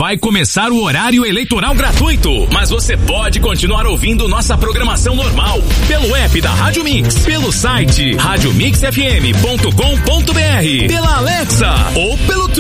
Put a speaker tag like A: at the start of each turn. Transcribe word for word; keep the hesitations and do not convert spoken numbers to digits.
A: vai começar o horário eleitoral gratuito, mas você pode continuar ouvindo nossa programação normal pelo app da Rádio Mix, pelo site rádio mix f m ponto com ponto b r, pela Alexa ou pelo